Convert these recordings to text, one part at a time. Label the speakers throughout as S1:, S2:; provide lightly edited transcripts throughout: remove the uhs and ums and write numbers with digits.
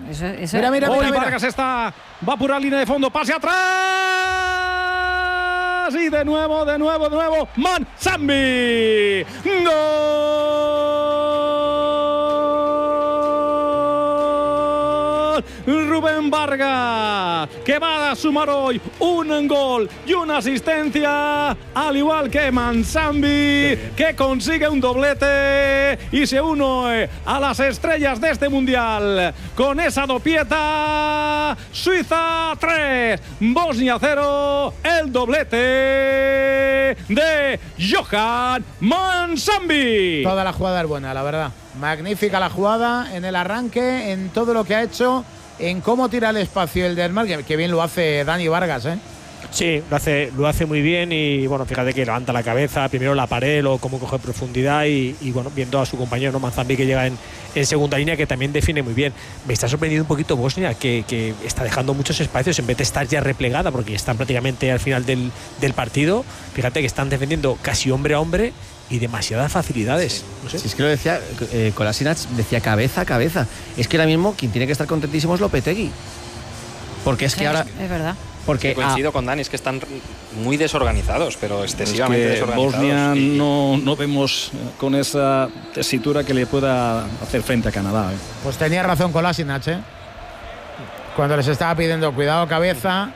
S1: Eso.
S2: Mira.
S3: Vargas va por la línea de fondo, pase atrás y de nuevo Manzambi. ¡Gol! Rubén Vargas, que va a sumar hoy un gol y una asistencia, al igual que Manzambi, que consigue un doblete y se une a las estrellas de este mundial con esa dopieta. Suiza 3, Bosnia 0, el doblete de Johan Manzambi.
S2: Toda la jugada es buena, la verdad. Magnífica la jugada en el arranque, en todo lo que ha hecho, en cómo tira el espacio el desmarque, que bien lo hace Dani Vargas, ¿eh?
S4: Sí, lo hace muy bien y bueno, fíjate que levanta la cabeza, primero la pared o cómo coge profundidad y bueno, viendo a su compañero, ¿no? Manzambi, que llega en segunda línea, que también define muy bien. Me está sorprendiendo un poquito Bosnia, que está dejando muchos espacios en vez de estar ya replegada, porque ya están prácticamente al final del partido. Fíjate que están defendiendo casi hombre a hombre y demasiadas facilidades. No sé.
S5: Si es que lo decía, Kolasinac decía cabeza. Es que ahora mismo quien tiene que estar contentísimo es Lopetegui. Porque es que ahora...
S1: Es verdad.
S6: Porque coincido con Dani, es que están muy desorganizados, pero excesivamente desorganizados.
S3: Bosnia no vemos con esa tesitura que le pueda hacer frente a Canadá.
S2: Pues tenía razón Kolasinac, ¿eh? Cuando les estaba pidiendo cuidado cabeza,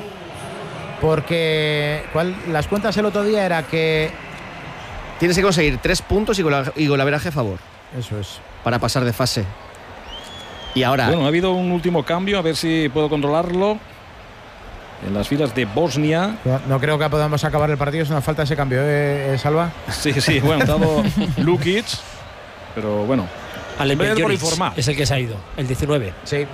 S2: porque las cuentas el otro día era que
S5: tienes que conseguir 3 puntos y golaveraje a favor.
S2: Eso es.
S5: Para pasar de fase. Y ahora...
S3: Bueno, ha habido un último cambio, a ver si puedo controlarlo. En las filas de Bosnia.
S2: No creo que podamos acabar el partido, es una falta ese cambio, Salva.
S3: Sí, bueno, ha dado Lukic, pero bueno.
S4: Alen Begovic es el que se ha ido, el 19.
S2: Sí.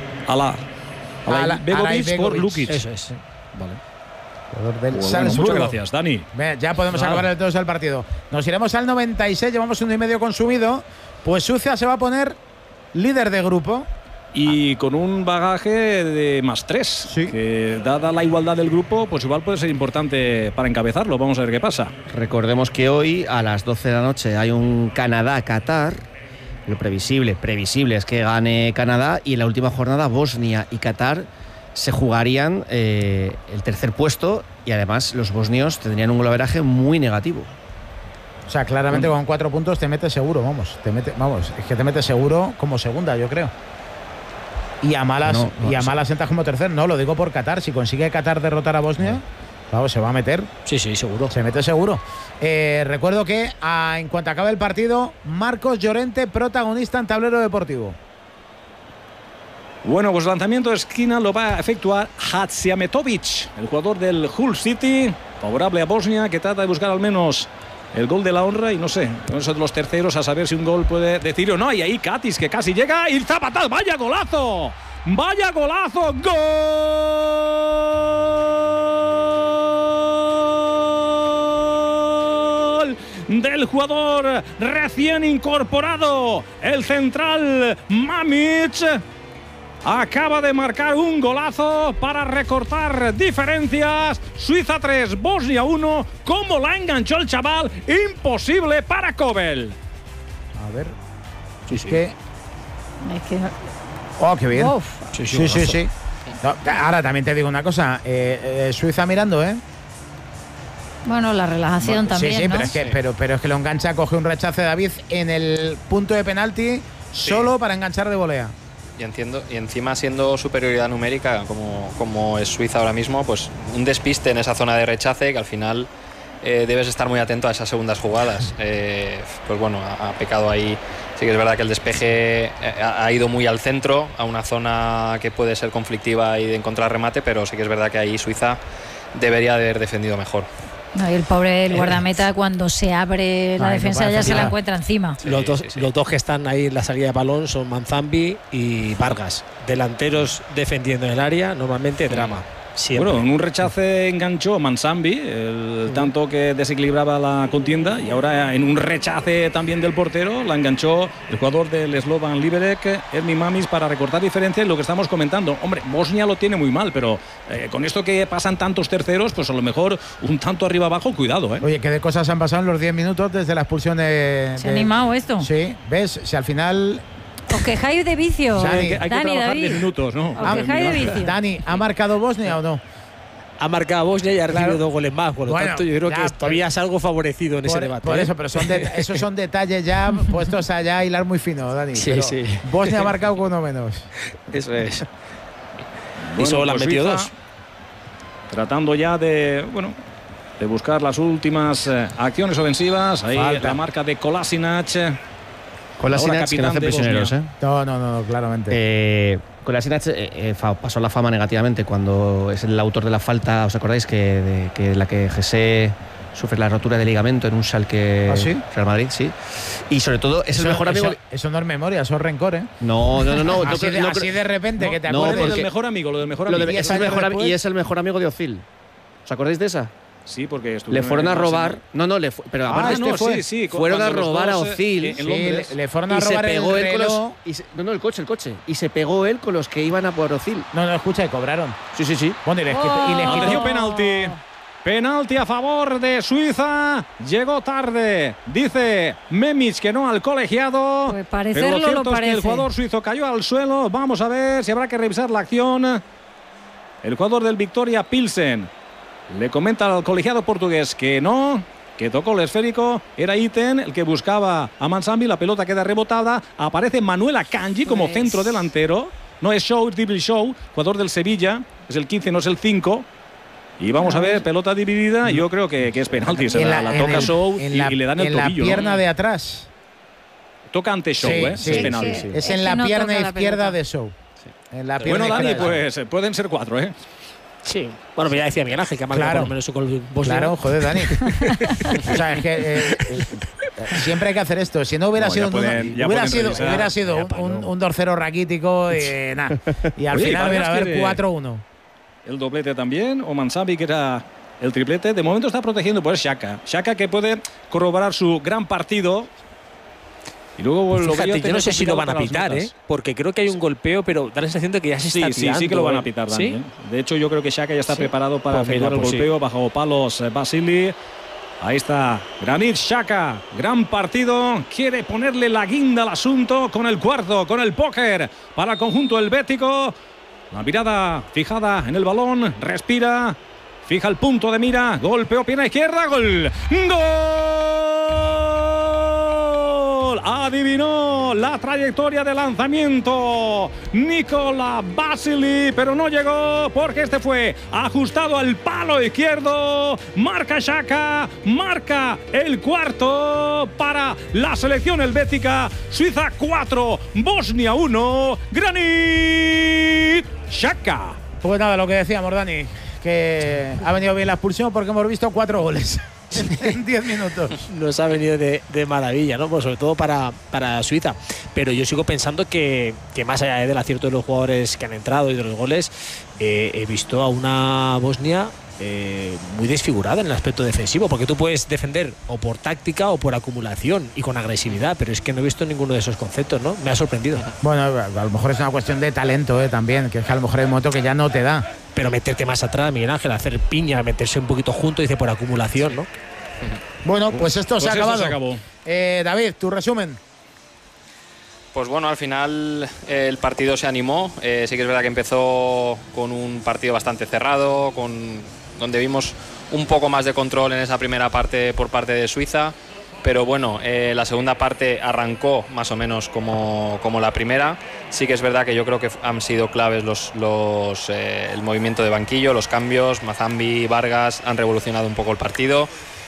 S3: Begovic por Lukic.
S4: Eso es.
S3: Vale.
S2: Del
S3: bueno, muchas gracias, Dani.
S2: Ya podemos acabar el 2 del partido. Nos iremos al 96, llevamos 1,5 consumido. Pues Suiza se va a poner líder de grupo.
S3: Y con un bagaje de +3,
S2: sí,
S3: que dada la igualdad del grupo, pues igual puede ser importante para encabezarlo. Vamos a ver qué pasa.
S5: Recordemos que hoy a las 12 de la noche hay un Canadá-Qatar. Lo previsible es que gane Canadá, y en la última jornada Bosnia y Qatar se jugarían el tercer puesto, y además los bosnios tendrían un golaveraje muy negativo.
S2: O sea, claramente con 4 puntos te metes seguro, es que te metes seguro como segunda, yo creo. Y a malas entras como tercer. No, lo digo por Qatar. Si consigue Qatar derrotar a Bosnia, claro, se va a meter.
S4: Sí, seguro.
S2: Se mete seguro. Recuerdo que en cuanto acabe el partido, Marcos Llorente, protagonista en Tablero Deportivo.
S3: Bueno, pues el lanzamiento de esquina lo va a efectuar Hadziametovic, el jugador del Hull City, favorable a Bosnia, que trata de buscar al menos el gol de la honra, y no sé, con eso de los terceros, a saber si un gol puede decir o no. Y ahí Katis, que casi llega, y Zapata, ¡vaya golazo! ¡Vaya golazo! ¡Gol del jugador recién incorporado, el central Mamic! Acaba de marcar un golazo para recortar diferencias. Suiza 3, Bosnia 1. ¿Cómo la enganchó el chaval? Imposible para Kobel.
S2: A ver.
S1: Es que...
S2: Oh, qué bien.
S1: Uf.
S2: Sí. No, ahora también te digo una cosa. Suiza mirando, ¿eh?
S1: Bueno, la relajación también,
S2: sí,
S1: ¿no?
S2: pero es que lo engancha, coge un rechace de David en el punto de penalti, solo para enganchar de volea.
S6: Y encima, siendo superioridad numérica como es Suiza ahora mismo, pues un despiste en esa zona de rechace, que al final debes estar muy atento a esas segundas jugadas. Pues bueno, ha pecado ahí. Sí que es verdad que el despeje ha ido muy al centro, a una zona que puede ser conflictiva y de encontrar remate, pero sí que es verdad que ahí Suiza debería haber defendido mejor.
S1: No, y el pobre guardameta, cuando se abre la defensa, ya se la encuentra encima.
S4: Sí, los dos que están ahí en la salida de balón son Manzambi y Vargas, delanteros defendiendo en el área, normalmente drama. Siempre.
S3: Bueno, en un rechace enganchó Manzambi, el tanto que desequilibraba la contienda, y ahora en un rechace también del portero la enganchó el jugador del Slovan Liberec, Ermi Mamis, para recortar diferencias. Lo que estamos comentando, hombre, Bosnia lo tiene muy mal, pero con esto que pasan tantos terceros, pues a lo mejor un tanto arriba abajo, cuidado, ¿eh?
S2: Oye, ¿qué de cosas han pasado en los 10 minutos desde la expulsión de...
S1: ¿Se ha animado esto?
S2: Sí, ¿ves? Si al final
S1: Os quejáis de vicio.
S2: Dani,
S3: hay que
S1: Dani,
S3: trabajar
S1: David.
S3: 10 minutos, ¿no?
S1: Os quejáis de vicio.
S2: Dani, ¿ha marcado Bosnia o no?
S4: Ha marcado Bosnia y ha recibido
S2: Claro.
S4: 2 goles más. Por lo
S2: Bueno,
S4: tanto, yo creo
S2: ya,
S4: que todavía es algo favorecido en ese debate.
S2: Por eso, pero esos son detalles ya puestos allá a hilar muy fino, Dani.
S4: Sí,
S2: Pero
S4: sí.
S2: Bosnia ha marcado con uno menos.
S4: Eso es. Y
S3: Bueno,
S4: solo le han
S3: pues
S4: metido
S3: Suiza
S4: 2.
S3: Tratando ya de buscar las últimas acciones ofensivas. Ahí
S2: Falta.
S3: la marca de Kolasinac.
S5: Kolasinac, que no
S3: capitán
S5: hace
S3: de
S5: prisioneros,
S3: Bosnia.
S2: No, claramente.
S5: Kolasinac pasó la fama negativamente cuando es el autor de la falta. ¿Os acordáis que la que Jesse sufre la rotura de ligamento en un Schalke
S2: ¿Ah, sí?
S5: Real Madrid? Sí. Y sobre todo es el mejor amigo.
S2: Eso no es memoria, eso es rencor, ¿eh?
S5: No.
S2: Así de repente que te
S5: no,
S2: acuerdes.
S3: Lo
S5: porque-
S3: del mejor amigo, lo del mejor
S5: Lo
S3: amigo.
S5: de-
S2: ¿10
S5: es el
S2: años
S5: mejor,
S2: después?
S5: y es el mejor amigo de Ozil. ¿Os acordáis de esa?
S3: Sí, porque
S5: Le fueron a robar. Pero aparte
S3: no,
S5: fue.
S3: sí,
S5: fueron a
S3: cuando los
S5: robar a
S3: dos,
S5: Ozil.
S3: en
S2: Sí,
S3: Londres.
S2: le fueron a
S5: Y se
S2: robar
S5: pegó
S2: el
S5: él con los.
S2: reloj.
S5: El coche. Y se pegó él con los que iban a por Ozil.
S2: No, escucha, y cobraron.
S5: Sí.
S2: Bueno, y les quitó. Y les quitó-
S3: Atención, penalti. Penalti a favor de Suiza. Llegó tarde. Dice Memic que no al colegiado.
S1: Pues
S3: Pero
S1: parecerlo
S3: lo cierto
S1: lo
S3: es que
S1: parece.
S3: el jugador suizo cayó al suelo. Vamos a ver si habrá que revisar la acción. El jugador del Victoria Pilsen le comenta al colegiado portugués que no, que tocó el esférico. Era Iten el que buscaba a Mansambi. La pelota queda rebotada. Aparece Manuel Akanji como
S1: Pues-
S3: centro delantero. No es Show, es Dribble Show, jugador del Sevilla. Es el 15, no es el 5. Y vamos a ver, pelota dividida. Yo creo que es penalti. Se
S2: En
S3: la toca Show
S2: en
S3: y le dan el
S2: en
S3: tobillo.
S2: la pierna
S3: ¿no?
S2: de atrás.
S3: Toca ante Show,
S2: Sí,
S3: ¿eh?
S2: sí,
S3: es
S1: sí,
S3: penalti.
S1: sí.
S2: Es
S1: Es
S2: en
S1: que
S2: la
S1: no
S2: pierna
S1: toca la
S2: izquierda
S1: pelota.
S2: de Show. En la pierna
S3: Bueno, Dani,
S2: izquierda de
S3: pues pueden ser 4, ¿eh?
S4: Sí. Bueno, pues ya decía Miguel Ángel que ha marcado
S2: Claro.
S4: por lo menos un gol
S2: Show.
S4: Bosnia.
S2: Claro, joder, Dani. O sea, es que siempre hay que hacer esto. Si no hubiera
S3: No,
S2: sido
S3: ya pueden- ya pueden revisar.
S2: hubiera sido un dorcero raquítico y nada. Y al
S3: Oye,
S2: final
S3: Vargas
S2: hubiera haber
S3: quiere-
S2: 4-1.
S3: El doblete también. O Mansambi, que era el triplete. De momento está protegiendo por Xhaka. Xhaka que puede corroborar su gran partido. Y luego lo
S4: Fíjate,
S3: veo
S4: yo no sé si lo
S3: complicado
S4: van a
S3: para las
S4: pitar,
S3: notas.
S4: porque creo que hay un golpeo, pero da la sensación de que ya se está
S3: Sí,
S4: tirando.
S3: sí que lo van a pitar, Dani.
S4: ¿Sí?
S3: ¿eh? De hecho, yo creo que Xhaka ya está
S4: Sí.
S3: preparado para
S4: Pues mira,
S3: efectuar el
S4: pues sí.
S3: golpeo bajo palos Basili. Ahí está Granit Xhaka, gran partido, quiere ponerle la guinda al asunto con el cuarto, con el póker para el conjunto helvético. La mirada fijada en el balón, respira, fija el punto de mira, golpeó pierna izquierda, gol. ¡Gol! Adivinó la trayectoria de lanzamiento Nicola Basili, pero no llegó porque este fue ajustado al palo izquierdo. Marca Xhaka, marca el cuarto para la selección helvética. Suiza 4, Bosnia 1, Granit Xhaka.
S2: Pues nada, lo que decíamos, Dani, que ha venido bien la expulsión porque hemos visto 4 goles en 10 minutos.
S4: Nos ha venido de maravilla, ¿no? Pues sobre todo para Suiza. Pero yo sigo pensando que más allá del acierto de los jugadores que han entrado y de los goles, he visto a una Bosnia muy desfigurada en el aspecto defensivo, porque tú puedes defender o por táctica o por acumulación y con agresividad, pero es que no he visto ninguno de esos conceptos, ¿no? Me ha sorprendido.
S2: Bueno, a lo mejor es una cuestión de talento también, que es que a lo mejor hay un momento que ya no te da.
S4: Pero meterte más atrás, Miguel Ángel, hacer piña, meterse un poquito junto, dice por acumulación, ¿no?
S2: Bueno, pues esto se ha
S3: Pues
S2: acabado.
S3: se acabó.
S2: David, tu resumen.
S6: Pues bueno, al final el partido se animó. Sí que es verdad que empezó con un partido bastante cerrado, donde vimos un poco más de control en esa primera parte por parte de Suiza. Pero bueno, la segunda parte arrancó más o menos como la primera. Sí que es verdad que yo creo que han sido claves el movimiento de banquillo, los cambios. Mazambi, Vargas han revolucionado un poco el partido.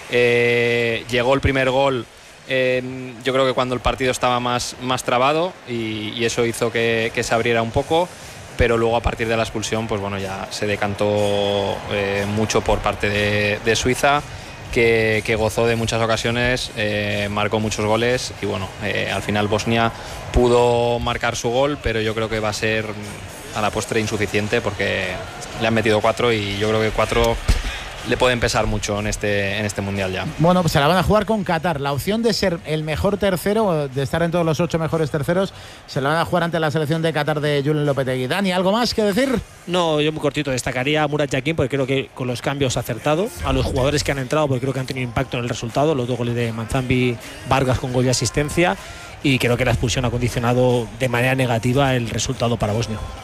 S6: Llegó el primer gol. Yo creo que cuando el partido estaba más trabado y eso hizo que se abriera un poco, pero luego a partir de la expulsión pues bueno, ya se decantó mucho por parte de Suiza, que gozó de muchas ocasiones, marcó muchos goles y bueno, al final Bosnia pudo marcar su gol, pero yo creo que va a ser a la postre insuficiente porque le han metido 4 y yo creo que 4 le pueden pesar mucho en este mundial ya.
S2: Bueno, pues se la van a jugar con Qatar. La opción de ser el mejor tercero, de estar en todos los 8 mejores terceros, se la van a jugar ante la selección de Qatar de Julen Lopetegui. Dani, ¿algo más que decir?
S4: No, yo muy cortito destacaría a Murat Yakin porque creo que con los cambios ha acertado, a los jugadores que han entrado porque creo que han tenido impacto en el resultado, los 2 goles de Manzambi, Vargas con gol y asistencia, y creo que la expulsión ha condicionado de manera negativa el resultado para Bosnia.